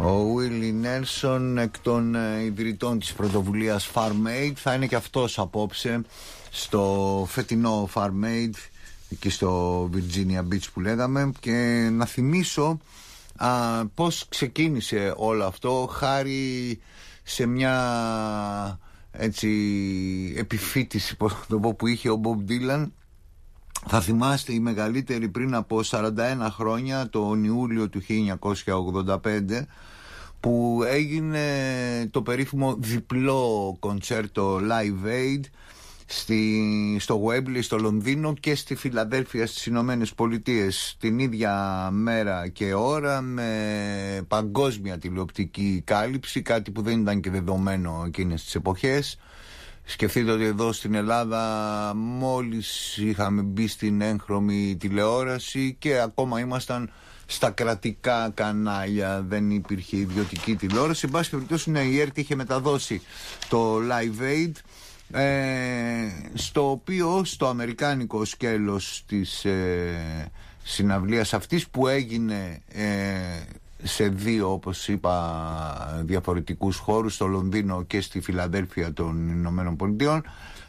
Ο Willie Nelson, εκ των ιδρυτών της πρωτοβουλίας Farm Aid, θα είναι και αυτός απόψε στο φετινό Farm Aid εκεί στο Virginia Beach που λέγαμε. Και να θυμίσω πώς ξεκίνησε όλο αυτό, χάρη σε μια έτσι επιφύτηση που είχε ο Bob Dylan. Θα θυμάστε, η μεγαλύτερη πριν από 41 χρόνια, τον Ιούλιο του 1985, που έγινε το περίφημο διπλό κοντσέρτο Live Aid στο Wembley, στο Λονδίνο και στη Φιλαδέλφια στις Ηνωμένες Πολιτείες, την ίδια μέρα και ώρα, με παγκόσμια τηλεοπτική κάλυψη, κάτι που δεν ήταν και δεδομένο εκείνες τις εποχές. Σκεφτείτε ότι εδώ στην Ελλάδα μόλις είχαμε μπει στην έγχρωμη τηλεόραση και ακόμα ήμασταν στα κρατικά κανάλια, δεν υπήρχε ιδιωτική τηλεόραση. Εν πάση περιπτώσει, η ΕΡΤ είχε μεταδώσει το Live Aid, στο οποίο στο αμερικάνικο σκέλος της συναυλίας αυτής, που έγινε σε δύο, όπως είπα, διαφορετικούς χώρους, στο Λονδίνο και στη Φιλαδέλφια των Ηνωμένων Πολιτειών,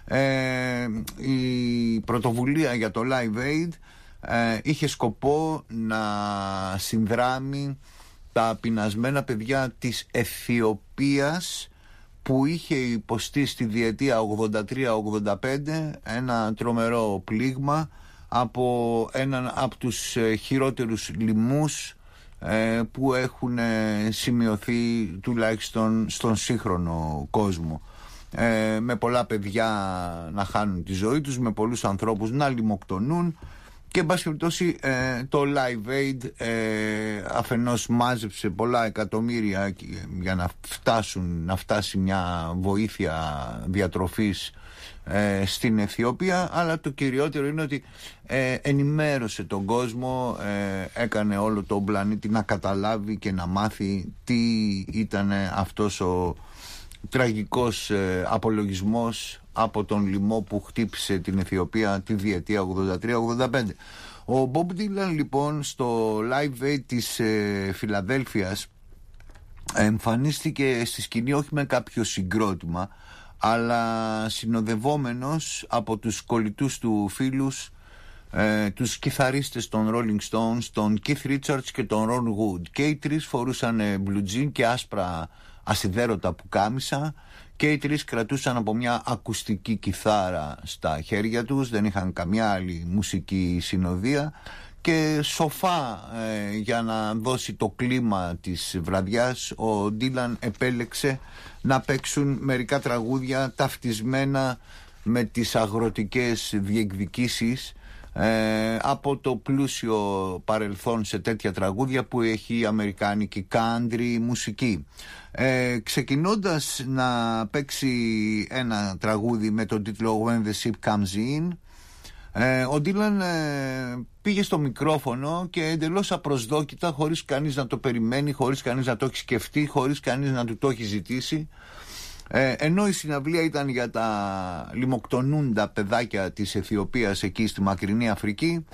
η πρωτοβουλία για το Live Aid είχε σκοπό να συνδράμει τα πεινασμένα παιδιά της Αιθιοπίας, που είχε υποστεί στη διετία 83-85 ένα τρομερό πλήγμα από έναν από τους χειρότερους λοιμούς που έχουν σημειωθεί τουλάχιστον στον σύγχρονο κόσμο, με πολλά παιδιά να χάνουν τη ζωή τους, με πολλούς ανθρώπους να λιμοκτονούν. Και εν πάση περιπτώσει το Live Aid αφενός μάζεψε πολλά εκατομμύρια για να φτάσει μια βοήθεια διατροφής στην Αιθιοπία, αλλά το κυριότερο είναι ότι ενημέρωσε τον κόσμο, έκανε όλο τον πλανήτη να καταλάβει και να μάθει τι ήταν αυτός ο τραγικός απολογισμός από τον λοιμό που χτύπησε την Αιθιοπία τη διετία 83-85. Ο Bob Dylan λοιπόν στο Live Aid της Φιλαδέλφειας εμφανίστηκε στη σκηνή όχι με κάποιο συγκρότημα, αλλά συνοδευόμενος από τους κολλητούς του φίλους, τους κιθαρίστες των Rolling Stones, τον Keith Richards και τον Ron Wood. Και οι τρεις φορούσαν blue jean και άσπρα ασιδέρωτα πουκάμισα, και οι τρεις κρατούσαν από μια ακουστική κιθάρα στα χέρια τους, δεν είχαν καμιά άλλη μουσική συνοδεία. Και σοφά, για να δώσει το κλίμα της βραδιάς, ο Ντίλαν επέλεξε να παίξουν μερικά τραγούδια ταυτισμένα με τις αγροτικές διεκδικήσεις από το πλούσιο παρελθόν σε τέτοια τραγούδια που έχει η αμερικάνικη country μουσική. Ξεκινώντας να παίξει ένα τραγούδι με τον τίτλο When the Ship Comes In, ο Ντίλαν πήγε στο μικρόφωνο και εντελώς απροσδόκητα, χωρίς κανείς να το περιμένει, χωρίς κανείς να το έχει σκεφτεί, χωρίς κανείς να του το έχει ζητήσει, ενώ η συναυλία ήταν για τα λιμοκτονούντα παιδάκια της Αιθιοπίας εκεί στη μακρινή Αφρική,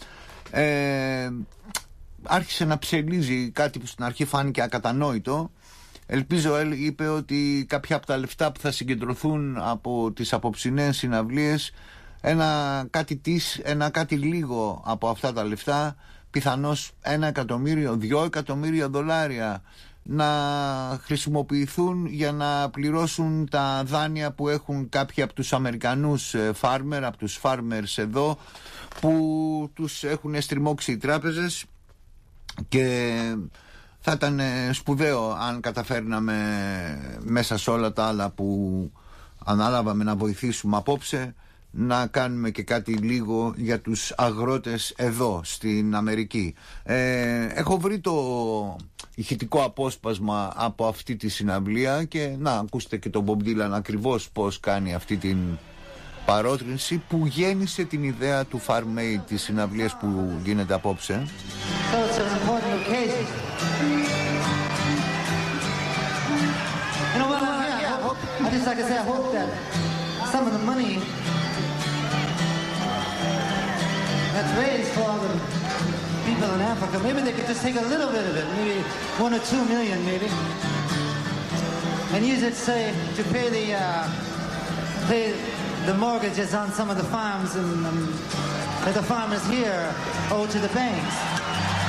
άρχισε να ψελίζει κάτι που στην αρχή φάνηκε ακατανόητο. Ελπίζω, είπε, ότι κάποια από τα λεφτά που θα συγκεντρωθούν από τις απόψινές συναυλίες, ένα κάτι λίγο από αυτά τα λεφτά, πιθανώς $1 εκατομμύριο, $2 εκατομμύρια, να χρησιμοποιηθούν για να πληρώσουν τα δάνεια που έχουν κάποιοι από τους Αμερικανούς farmer, από τους farmers εδώ, που τους έχουν στριμώξει οι τράπεζες. Και θα ήταν σπουδαίο αν καταφέρναμε μέσα σε όλα τα άλλα που ανάλαβαμε να βοηθήσουμε απόψε, να κάνουμε και κάτι λίγο για τους αγρότες εδώ στην Αμερική. Έχω βρει το ηχητικό απόσπασμα από αυτή τη συναυλία και να ακούσετε και τον Bob Dylan ακριβώς πώς κάνει αυτή την παρότρινση που γέννησε την ιδέα του Farm Aid, της συναυλίας που γίνεται απόψε. Some of the money that's raised for all the people people in Africa, maybe they could just take a little bit of it, maybe 1 or 2 million maybe, and use it, say, to pay the mortgages on some of the farms and that the farmers here owe to the banks.